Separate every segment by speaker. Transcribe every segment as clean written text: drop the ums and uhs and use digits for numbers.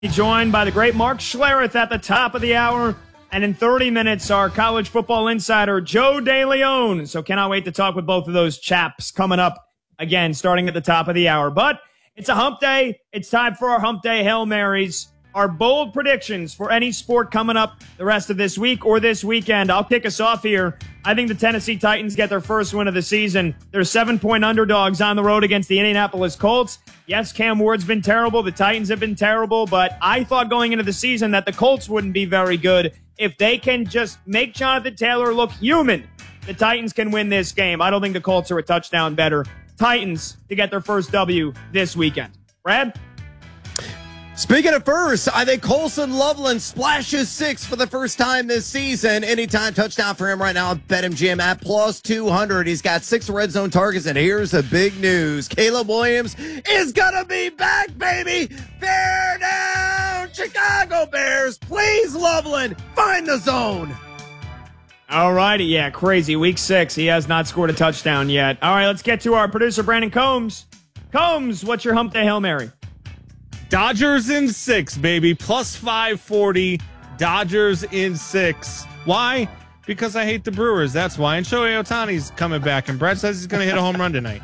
Speaker 1: Joined by the great Mark Schlereth at the top of the hour. And in 30 minutes, our college football insider, Joe DeLeon. So cannot wait to talk with both of those chaps coming up again, starting at the top of the hour. But it's a hump day. It's time for our hump day Hail Marys. Our bold predictions for any sport coming up the rest of this week or this weekend. I'll kick us off here. I think the Tennessee Titans get their first win of the season. They're 7-point underdogs on the road against the Indianapolis Colts. Yes, Cam Ward's been terrible. The Titans have been terrible. But I thought going into the season that the Colts wouldn't be very good. If they can just make Jonathan Taylor look human, the Titans can win this game. I don't think the Colts are a touchdown better. Titans to get their first W this weekend. Brad?
Speaker 2: Speaking of first, I think Colson Loveland splashes 6 for the first time this season. Anytime touchdown for him right now at BetMGM at plus 200. He's got 6 red zone targets, and here's the big news. Caleb Williams is going to be back, baby. Bear down, Chicago Bears. Please, Loveland, find the zone.
Speaker 1: All righty, yeah, crazy. Week 6, he has not scored a touchdown yet. All right, let's get to our producer, Brandon Combs. Combs, what's your hump day Hail Mary?
Speaker 3: Dodgers in 6, baby. Plus 540. Dodgers in 6. Why? Because I hate the Brewers. That's why. And Shohei Ohtani's coming back, and Brett says he's going to hit a home run tonight.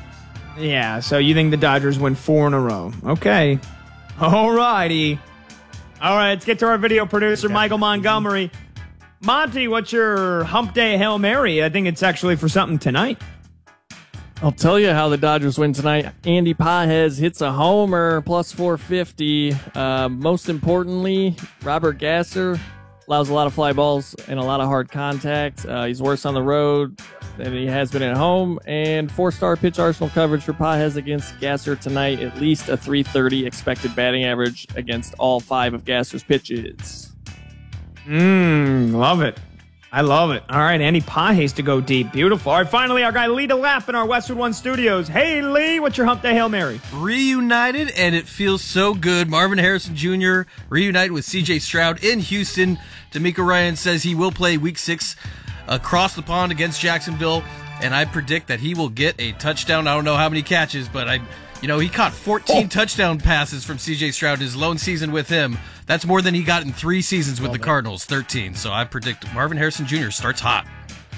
Speaker 1: Yeah, so you think the Dodgers win 4 in a row. Okay. All righty. All right, let's get to our video producer, Michael Montgomery. Monty, what's your hump day Hail Mary? I think it's actually for something tonight.
Speaker 4: I'll tell you how the Dodgers win tonight. Andy Pages hits a homer, plus 450. Most importantly, Robert Gasser allows a lot of fly balls and a lot of hard contact. He's worse on the road than he has been at home. And 4-star pitch arsenal coverage for Pages against Gasser tonight. At least a 330 expected batting average against all 5 of Gasser's pitches.
Speaker 1: Love it. I love it. All right, Andy Pages to go deep. Beautiful. All right, finally, our guy Lee DeLapp in our Westwood One studios. Hey, Lee, what's your hump day Hail Mary?
Speaker 5: Reunited, and it feels so good. Marvin Harrison Jr. reunited with C.J. Stroud in Houston. D'Amico Ryan says he will play Week 6 across the pond against Jacksonville, and I predict that he will get a touchdown. I don't know how many catches, but he caught 14 touchdown passes from C.J. Stroud his lone season with him. That's more than he got in 3 seasons with the Cardinals, 13. So I predict Marvin Harrison Jr. starts hot.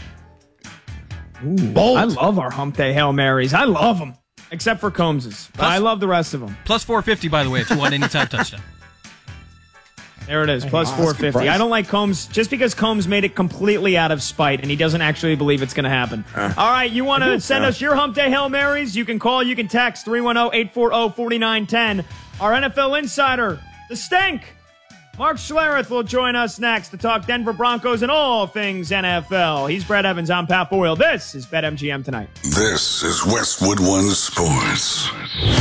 Speaker 1: Bold. I love our hump day Hail Marys. I love them, except for Combs's. I love the rest of them.
Speaker 5: Plus 450, by the way, if you want anytime touchdown.
Speaker 1: There it is, plus 450. I don't like Combs just because Combs made it completely out of spite, and he doesn't actually believe it's going to happen. All right, you want to send us your hump day Hail Marys? You can call, you can text 310-840-4910. Our NFL insider, The Stink, Mark Schlereth, will join us next to talk Denver Broncos and all things NFL. He's Brett Evans. I'm Pat Boyle. This is BetMGM Tonight.
Speaker 6: This is Westwood One Sports.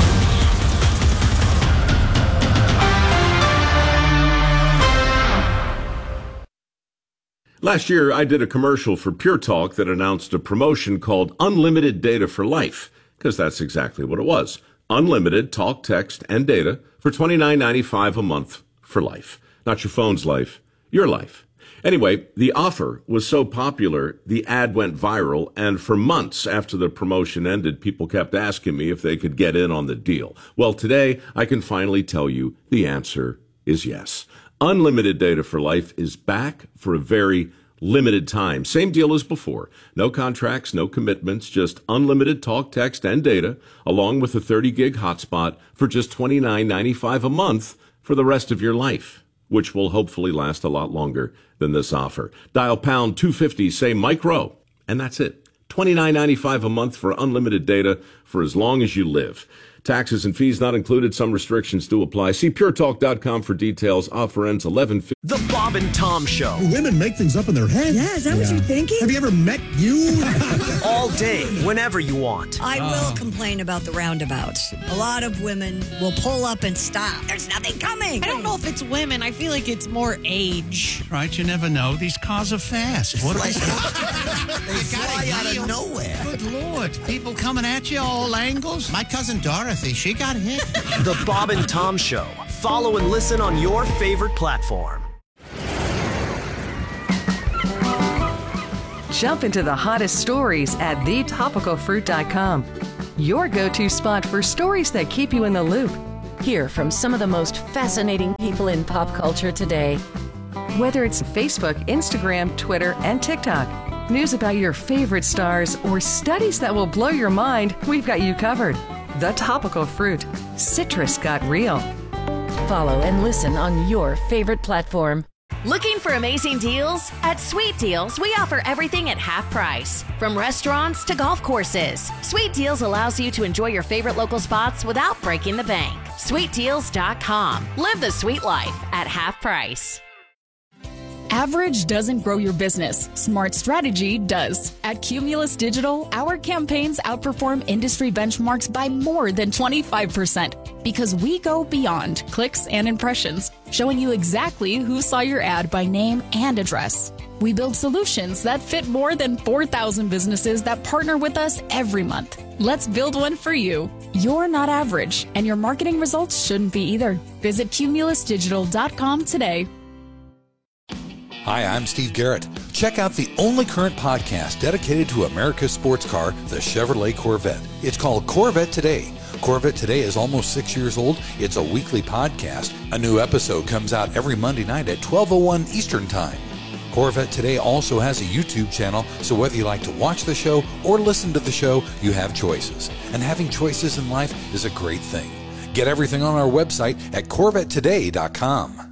Speaker 7: Last year, I did a commercial for Pure Talk that announced a promotion called Unlimited Data for Life, because that's exactly what it was. Unlimited talk, text, and data for $29.95 a month for life. Not your phone's life, your life. Anyway, the offer was so popular, the ad went viral, and for months after the promotion ended, people kept asking me if they could get in on the deal. Well, today, I can finally tell you the answer is yes. Unlimited Data for Life is back for a very limited time. Same deal as before. No contracts, no commitments, just unlimited talk, text, and data, along with a 30-gig hotspot for just $29.95 a month for the rest of your life, which will hopefully last a lot longer than this offer. Dial pound 250, say Mike Rowe, and that's it. $29.95 a month for unlimited data for as long as you live. Taxes and fees not included. Some restrictions do apply. See puretalk.com for details. Offer ends 11/15.
Speaker 8: The Bob and Tom Show.
Speaker 9: Women make things up in their head.
Speaker 10: Yeah, is that what you're thinking?
Speaker 9: Have you ever met you?
Speaker 8: All day, whenever you want.
Speaker 10: I will complain about the roundabouts. A lot of women will pull up and stop. There's nothing coming.
Speaker 11: I don't know if it's women. I feel like it's more age.
Speaker 9: Right, you never know. These cars are fast. What
Speaker 8: They fly out of nowhere.
Speaker 9: Good Lord. People coming at you all angles. My cousin Dorothy, she got hit.
Speaker 8: The Bob and Tom Show. Follow and listen on your favorite platform.
Speaker 12: Jump into the hottest stories at thetopicalfruit.com. Your go-to spot for stories that keep you in the loop. Hear from some of the most fascinating people in pop culture today. Whether it's Facebook, Instagram, Twitter, and TikTok, news about your favorite stars, or studies that will blow your mind, we've got you covered. The Topical Fruit. Citrus got real. Follow and listen on your favorite platform.
Speaker 13: Looking for amazing deals? At Sweet Deals, we offer everything at half price. From restaurants to golf courses, Sweet Deals allows you to enjoy your favorite local spots without breaking the bank. SweetDeals.com. Live the sweet life at half price.
Speaker 14: Average doesn't grow your business. Smart strategy does. At Cumulus Digital, our campaigns outperform industry benchmarks by more than 25% because we go beyond clicks and impressions, showing you exactly who saw your ad by name and address. We build solutions that fit more than 4,000 businesses that partner with us every month. Let's build one for you. You're not average, and your marketing results shouldn't be either. Visit cumulusdigital.com today.
Speaker 15: Hi, I'm Steve Garrett. Check out the only current podcast dedicated to America's sports car, the Chevrolet Corvette. It's called Corvette Today. Corvette Today is almost 6 years old. It's a weekly podcast. A new episode comes out every Monday night at 12:01 Eastern Time. Corvette Today also has a YouTube channel, so whether you like to watch the show or listen to the show, you have choices. And having choices in life is a great thing. Get everything on our website at CorvetteToday.com.